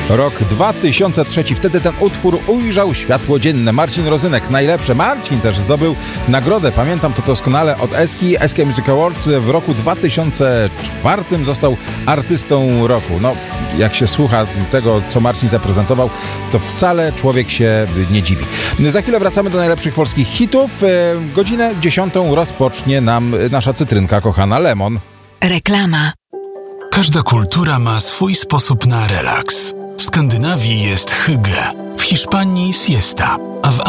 Rok 2003. Wtedy ten utwór ujrzał światło dzienne. Marcin Rozynek, najlepsze. Marcin też zdobył nagrodę. Pamiętam to doskonale od SK Music Awards. W roku 2004 został artystą roku. No, jak się słucha tego, co Marcin zaprezentował, to wcale człowiek się nie dziwi. Za chwilę wracamy do najlepszych polskich hitów. Godzinę 10 rozpocznie nam nasza cytrynka kochana Lemon. Reklama. Każda kultura ma swój sposób na relaks. W Skandynawii jest hygge, w Hiszpanii siesta, a w